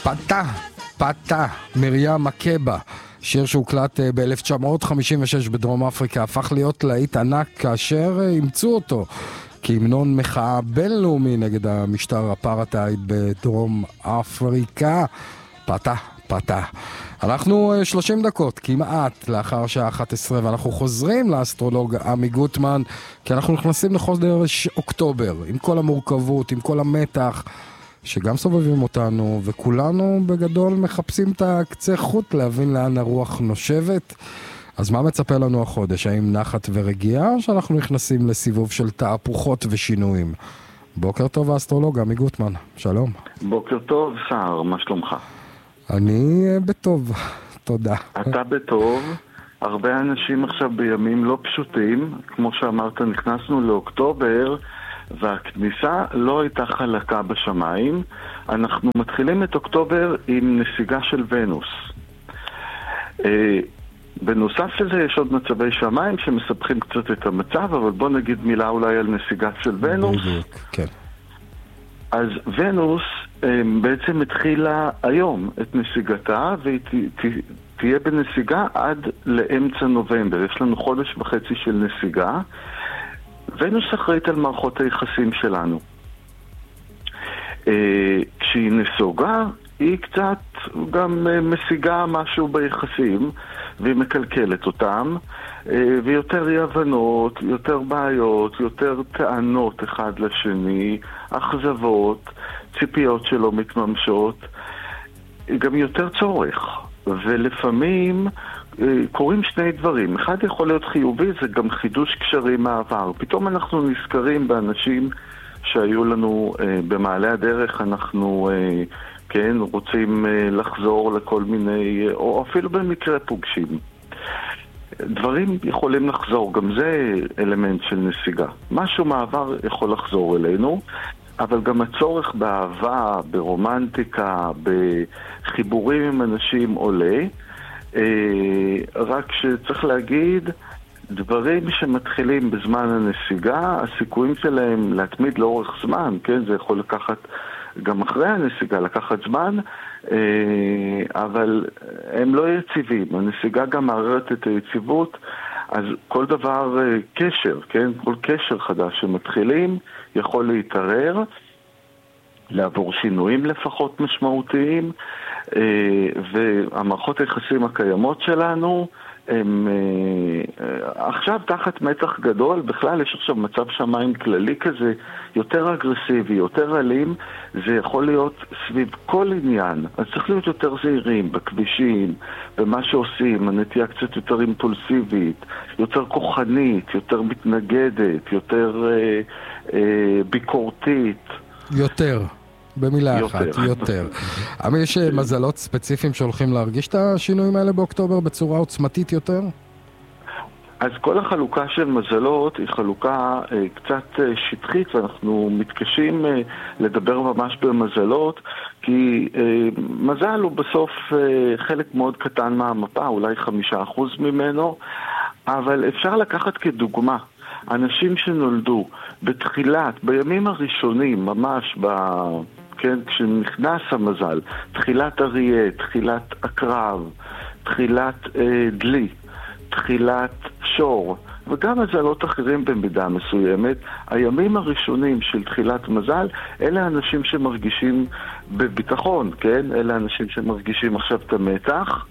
פתה, מרים מקבה, שיר שהוקלט ב-1956 בדרום אפריקה, הפך להיות להיט ענק כאשר אימצו אותו כהמנון מחאה בינלאומי נגד המשטר אפרטהייד בדרום אפריקה. פתה. אנחנו 30 דקות כמעט לאחר שעה 11 ואנחנו חוזרים לאסטרולוג עמי גוטמן, כי אנחנו נכנסים לחודש אוקטובר עם כל המורכבות, עם כל המתח שגם סובבים אותנו, וכולנו בגדול מחפשים את הקצה חוט להבין לאן הרוח נושבת. אז מה מצפה לנו החודש? האם נחת ורגיעה, או שאנחנו נכנסים לסיבוב של תהפוכות ושינויים? בוקר טוב האסטרולוג עמי גוטמן, שלום. בוקר טוב סער, מה שלומך? אני בטוב, תודה. אתה בטוב. הרבה אנשים עכשיו בימים לא פשוטים, כמו שאמרת, נכנסנו לאוקטובר והכניסה לא הייתה חלקה בשמיים. אנחנו מתחילים את אוקטובר עם נסיגה של ונוס. בנוסף לזה יש עוד מצבי שמיים שמספחים קצת את המצב, אבל בוא נגיד מילה אולי על נסיגה של ונוס. כן. אז ונוס בעצם התחילה היום את נסיגתה, והיא תהיה בנסיגה עד לאמצע נובמבר. יש לנו חודש וחצי של נסיגה. ונוס אחראית על מערכות היחסים שלנו. כשהיא נסוגה, היא קצת גם משיגה משהו ביחסים, והיא מקלקלת אותם, ויותר אי הבנות, יותר בעיות, יותר טענות אחד לשני, אכזבות, ציפיות שלא מתממשות, גם יותר צורך. ולפעמים קורים שני דברים. אחד יכול להיות חיובי, זה גם חידוש קשרים מהעבר. פתאום אנחנו נזכרים באנשים שהיו לנו במעלה הדרך, אנחנו כן, רוצים לחזור לכל מיני, או אפילו במקרה פוגשים. דברים יכולים לחזור, גם זה אלמנט של נסיגה. משהו מעבר יכול לחזור אלינו, אבל גם הצורך באהבה, ברומנטיקה, בחיבורים עם אנשים עולה. רק שצריך להגיד, דברים שמתחילים בזמן הנסיגה, הסיכויים שלהם להתמיד לאורך זמן, כן, זה יכול לקחת גם אחרי הנסיגה, לקחת זמן, אבל הם לא יציבים. הנסיגה גם מערערת את היציבות, אז כל דבר קשר, כן, כל קשר חדש שמתחילים יכול להתערער, לעבור שינויים לפחות משמעותיים, והמערכות היחסים הקיימות שלנו הם עכשיו תחת מתח גדול. בכלל יש עכשיו מצב שמיים כללי כזה, יותר אגרסיבי, יותר אלים. זה יכול להיות סביב כל עניין, אז צריך להיות יותר זהירים בכבישים, במה שעושים, הנטייה קצת יותר אימפולסיבית, יותר כוחנית, יותר מתנגדת, יותר ביקורתית. יותר. במילה אחת, יותר. אבל יש מזלות ספציפיים שהולכים להרגיש את השינויים האלה באוקטובר בצורה עוצמתית יותר? אז כל החלוקה של מזלות היא חלוקה קצת שטחית, ואנחנו מתקשים לדבר ממש במזלות, כי מזל הוא בסוף חלק מאוד קטן מהמפה, אולי 5% ממנו, אבל אפשר לקחת כדוגמה אנשים שנולדו בתחילת, בימים הראשונים, ממש כן, כשנכנס המזל, תחילת אריה, תחילת הקרב, תחילת דלי, תחילת שור, וגם מזלות אחרים במידה מסוימת. הימים הראשונים של תחילת מזל, אלה אנשים שמרגישים בביטחון, כן? אלה אנשים שמרגישים עכשיו את המתח,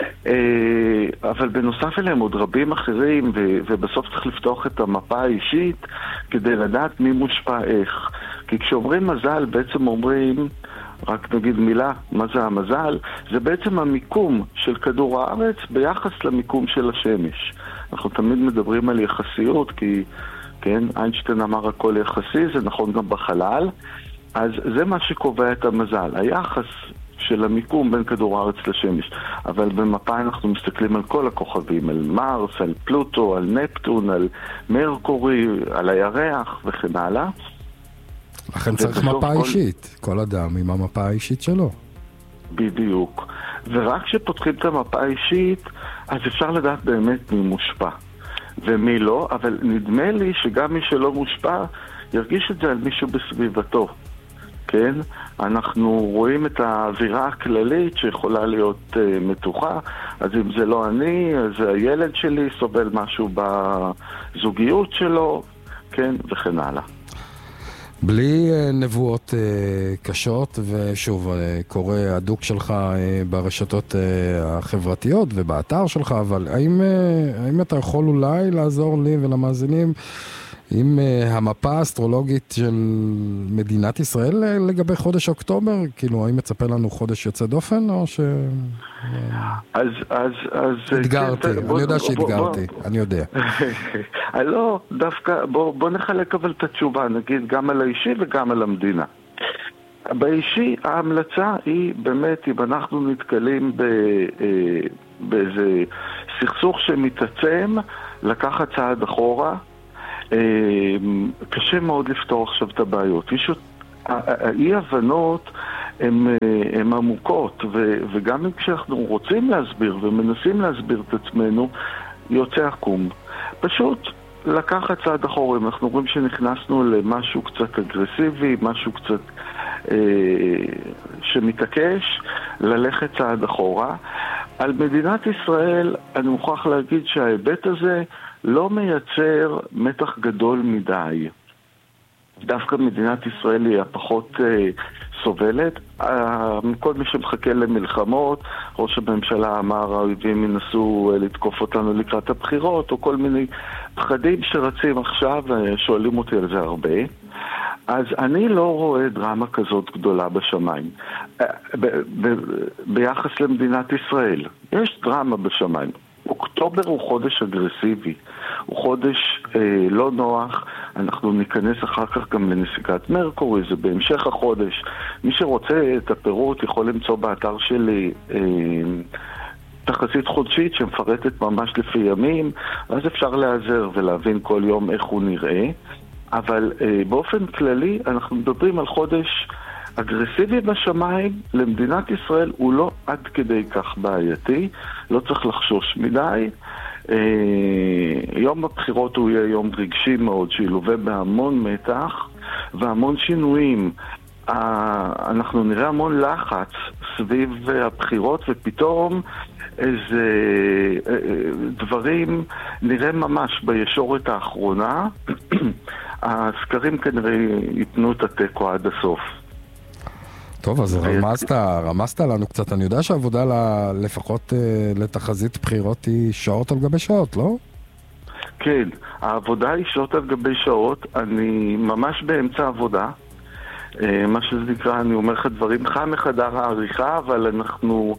אבל בנוסף אליהם עוד רבים אחרים, ובסוף צריך לפתוח את המפה האישית כדי לדעת מי מושפע איך. כי כשאומרים מזל בעצם אומרים, רק נגיד מילה, מה זה המזל? זה בעצם המיקום של כדור הארץ ביחס למיקום של השמש. אנחנו תמיד מדברים על יחסיות, כי כן, איינשטיין אמר הכל יחסי, זה נכון גם בחלל. אז זה מה שקובע את המזל, היחס של המיקום בין כדור הארץ לשמש. אבל במפה אנחנו מסתכלים על כל הכוכבים, על מרס, על פלוטו, על נפטון, על מרקורי, על הירח וכן הלאה. לכן צריך מפה אישית, כל אדם עם המפה האישית שלו. בדיוק. ורק כשפותחים את המפה האישית, אז אפשר לדעת באמת מי מושפע ומי לא, אבל נדמה לי שגם מי שלא מושפע ירגיש את זה על מישהו בסביבתו. כן? אנחנו רואים את האווירה הכללית שיכולה להיות מתוחה, אז אם זה לא אני, אז הילד שלי סובל משהו בזוגיות שלו, כן? וכן הלאה. בלי נבואות קשות, ושוב, קורא הדוק שלך ברשתות החברתיות ובאתר שלך, אבל האם אתה יכול אולי לעזור לי ולמאזינים עם המפה האסטרולוגית של מדינת ישראל לגבי חודש אוקטובר? כאילו, האם מצפה לנו חודש יוצא דופן, או ש... אז... התגרתי, אני יודע שהתגרתי, אני יודע. לא, דווקא, בוא נחלק אבל את התשובה, נגיד גם על האישי וגם על המדינה. באישי, ההמלצה היא באמת, אם אנחנו נתקלים באיזה סכסוך שמתעצם, לקחת צעד אחורה, קשה מאוד לפתור עכשיו את הבעיות. האי-הבנות הן עמוקות, וגם כשאנחנו רוצים להסביר ומנסים להסביר את עצמנו, יוצא עקום. פשוט לקחת צעד אחורה. אנחנו רואים שנכנסנו למשהו קצת אגרסיבי, משהו קצת שמתעקש, ללכת צעד אחורה. על מדינת ישראל אני מוכרח להגיד שההיבט הזה לא מייצר מתח גדול מדי. דווקא מדינת ישראל היא הפחות סובלת. כל מי שמחכה למלחמות, ראש הממשלה אמר, האויבים ינסו לתקוף אותנו לקראת הבחירות, או כל מיני פחדים שרצים עכשיו, שואלים אותי על זה הרבה. אז אני לא רואה דרמה כזאת גדולה בשמיים. ביחס למדינת ישראל, יש דרמה בשמיים. אוקטובר הוא חודש אגרסיבי, הוא חודש לא נוח, אנחנו ניכנס אחר כך גם לנסיגת מרקורי, זה בהמשך החודש. מי שרוצה את הפירוט יכול למצוא באתר שלי תחזית חודשית שמפרטת ממש לפי ימים, אז אפשר להיעזר ולהבין כל יום איך הוא נראה. אבל באופן כללי אנחנו מדברים על חודש אגרסיבי בשמיים. למדינת ישראל הוא לא עד כדי כך בעייתי, לא צריך לחשוש מדי. יום הבחירות הוא יהיה יום רגשי מאוד, שילווה בהמון מתח והמון שינויים. אנחנו נראה המון לחץ סביב הבחירות, ופתאום איזה דברים נראה ממש בישורת האחרונה. הסקרים כנראה ייתנו את הטקו עד הסוף. טוב, אז רמזת לנו קצת. אני יודע שהעבודה לפחות לתחזית בחירות היא שעות על גבי שעות, לא? כן, העבודה היא שעות על גבי שעות. אני ממש באמצע עבודה. מה שזה נקרא, אני אומר לך דברים חם מחדר העריכה, אבל אנחנו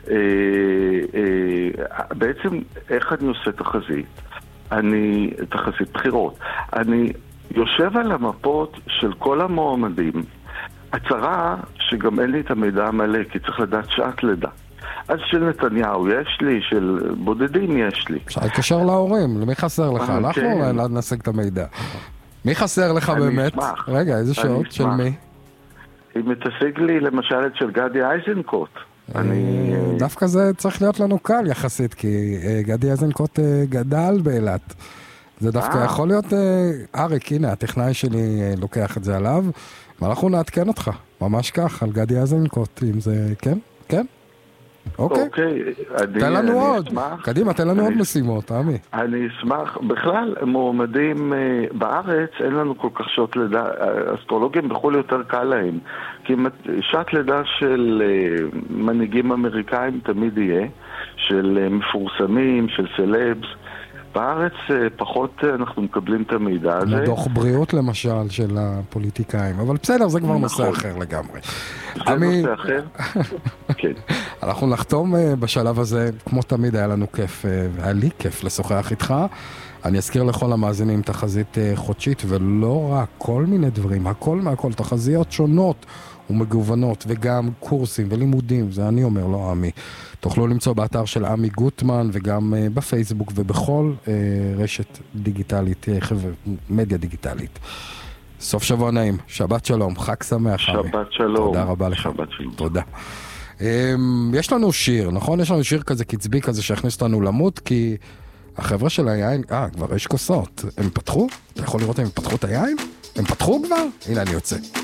בעצם, איך אני עושה תחזית? תחזית בחירות. אני יושב על המפות של כל המועמדים. הצרה שגם אין לי את המידע המלא, כי צריך לדעת שעת לידה. אז של נתניהו יש לי, של בודדים יש לי. אפשר להתקשר להורים, למי חסר לך? אנחנו נשיג את המידע. מי חסר לך באמת? רגע, איזה שעות? של מי? אם תשיג לי למשל את של גדי איזנקוט. דווקא זה צריך להיות לנו קל יחסית, כי גדי איזנקוט גדל באילת. זה דווקא יכול להיות, אריק, הנה, הטכנאי שלי לוקח את זה עליו, ואנחנו נעדכן אותך, ממש כך, על גדי איזנקוט, אם זה, כן? כן? אוקיי. תן לנו עוד. קדימה, תן לנו עוד משימות, עמי. אני אשמח. בכלל, מועמדים בארץ, אין לנו כל כך שעות לידה. אסטרולוגים בחו"ל יותר קל להם. כי שעת לידה של מנהיגים אמריקאים תמיד יהיה, של מפורסמים, של סלבס. בארץ פחות אנחנו מקבלים את המידע הזה. לדוח בריאות למשל של הפוליטיקאים, אבל בסדר, זה כבר נושא אחר לגמרי. זה נושא אחר? כן. אנחנו נחתום בשלב הזה, כמו תמיד היה לנו כיף, היה לי כיף לשוחח איתך. אני אזכיר לכל המאזינים תחזית חודשית, ולא רק כל מיני דברים, הכל מהכל, תחזיות שונות ומגוונות, וגם קורסים ולימודים, זה אני אומר, לא עמי. תוכלו למצוא באתר של עמי גוטמן, וגם בפייסבוק ובכל רשת דיגיטלית, מדיה דיגיטלית. סוף שבוע נעים, שבת שלום, חג שמח עמי. שבת שלום. תודה רבה לך. שבת שלום. תודה. יש לנו שיר, נכון? יש לנו שיר כזה קצבי כזה שהכניס אותנו למות, כי החבר'ה של היין, כבר יש כוסות. הם פתחו? אתה יכול לראות אם הם פתחו את היין? הם פתחו כבר? הנה אני יוצא.